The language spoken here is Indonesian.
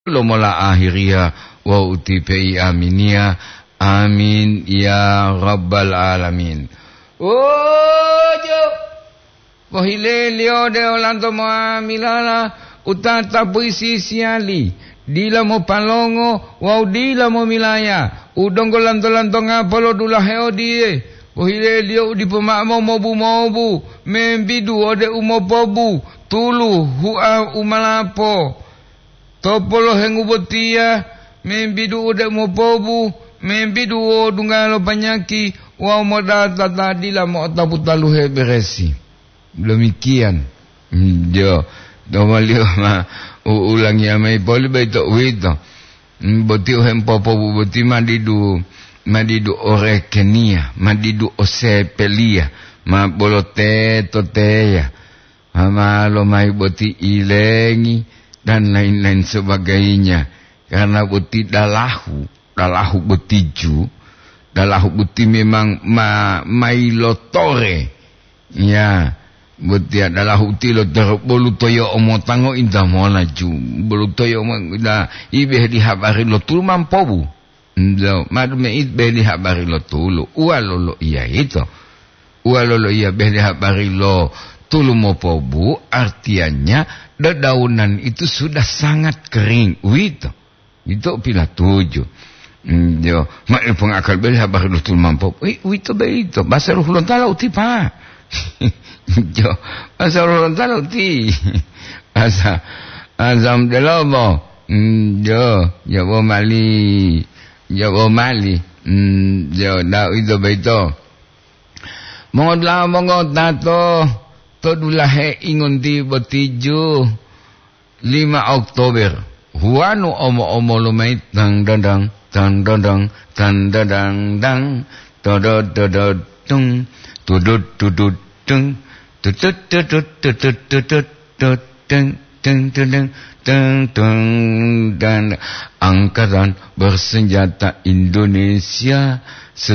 Lomola akhiria wa utipai aminia. Amin ya rabbal alamin. Ojo pohile lio de olanto moa milala utata puisi siali dila mo palongo wa dila mo milaya udongo lanto ngapolo dula heo die pohile lio di pemamo mobu membidu ode umopobu tulu hua umalapo topolo hengu botia membidu ode mopobu membidu o dungalo panyaki wa modata tadila mo tabutalu he beresi. Demikian jo domalio ma ulangi amai poli baito wito boti hempopo boti madidu orekenia madidu osepelia ma bolote toteya ma lo mai boti ilengi dan lain-lain sebagainya karena boti dalahu betiju dalahu boti memang mailotore ya boti dalahu tilo bolu toyo omotango indah mola ju bolu toyo da ibe di habari lo tul mampobu ndo madume ibe di habari lo tulu ualolo iya itu ualolo iya be di habari lo tulu mopobu artinya dedaunan itu sudah sangat kering itu pila 7 yo mak pengakal be habari lo tul mampobu itu be itu bahasa ruh lontala utipa jo bahasa ruh lontala uti bahasa azam delobo jo mali jo da itu be itu mongo tato to dulahe ingon di botiju 5 Oktober huanu omo lumait dang dang todod tung tudut tung dan angkatan bersenjata Indonesia